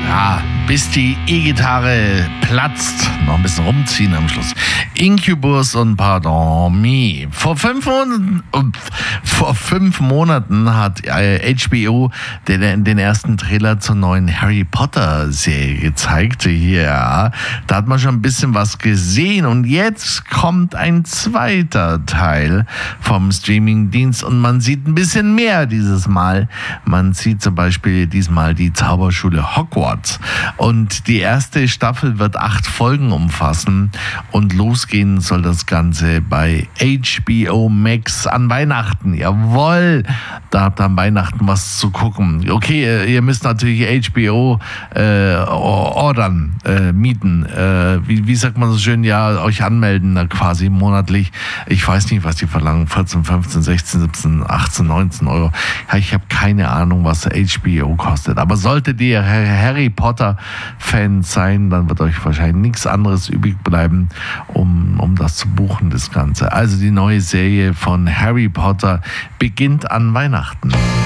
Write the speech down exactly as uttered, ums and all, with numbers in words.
Ja, bis die E-Gitarre platzt. Noch ein bisschen rumziehen am Schluss. Incubus und Pardon Me. Vor fünf Monaten, vor fünf Monaten hat H B O den, den ersten Trailer zur neuen Harry Potter Serie gezeigt. Ja, da hat man schon ein bisschen was gesehen. Und jetzt kommt ein zweiter Teil vom Streamingdienst und man sieht ein bisschen mehr dieses Mal. Man sieht zum Beispiel diesmal die Zauberschule Hogwarts. Und die erste Staffel wird acht Folgen umfassen und losgehen soll das Ganze bei H B O Max an Weihnachten. Jawohl, da habt ihr an Weihnachten was zu gucken. Okay, ihr müsst natürlich H B O äh, ordern, äh, mieten. Äh, wie, wie sagt man so schön, ja, euch anmelden da quasi monatlich. Ich weiß nicht, was die verlangen. vierzehn, fünfzehn, sechzehn, siebzehn, achtzehn, neunzehn Euro. Ja, ich habe keine Ahnung, was H B O kostet. Aber solltet ihr Harry Potter Fans sein, dann wird euch wahrscheinlich nichts anderes übrig bleiben, um, um das zu buchen, das Ganze. Also die neue Serie von Harry Potter beginnt an Weihnachten.